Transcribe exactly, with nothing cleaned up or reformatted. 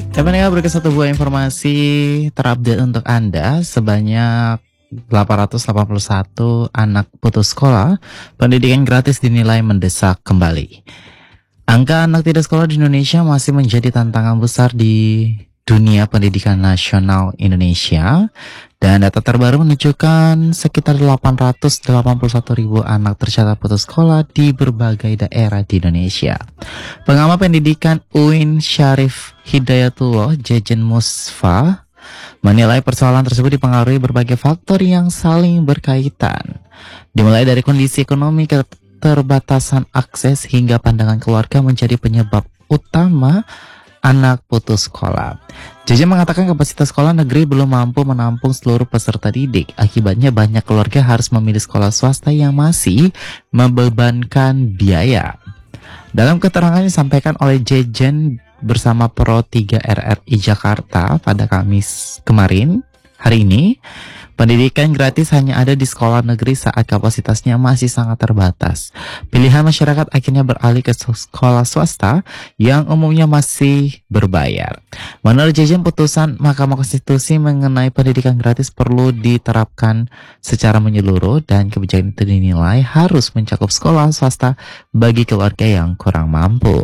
Ya pendengar, berikut satu buah informasi terupdate untuk Anda. Sebanyak delapan ratus delapan puluh satu anak putus sekolah, pendidikan gratis dinilai mendesak kembali. Angka anak tidak sekolah di Indonesia masih menjadi tantangan besar di dunia pendidikan nasional Indonesia. Dan data terbaru menunjukkan sekitar delapan ratus delapan puluh satu ribu anak tercatat putus sekolah di berbagai daerah di Indonesia. Pengamat pendidikan U I N Syarif Hidayatullah Jejen Musfa menilai persoalan tersebut dipengaruhi berbagai faktor yang saling berkaitan. Dimulai dari kondisi ekonomi, keterbatasan akses, hingga pandangan keluarga menjadi penyebab utama anak putus sekolah. Jejen mengatakan kapasitas sekolah negeri belum mampu menampung seluruh peserta didik. Akibatnya banyak keluarga harus memilih sekolah swasta yang masih membebankan biaya. Dalam keterangan yang disampaikan oleh Jejen bersama Pro tiga R R I Jakarta pada Kamis kemarin, hari ini, pendidikan gratis hanya ada di sekolah negeri saat kapasitasnya masih sangat terbatas. Pilihan masyarakat akhirnya beralih ke sekolah swasta yang umumnya masih berbayar. Menurut Jejen, putusan Mahkamah Konstitusi mengenai pendidikan gratis perlu diterapkan secara menyeluruh dan kebijakan itu dinilai harus mencakup sekolah swasta bagi keluarga yang kurang mampu.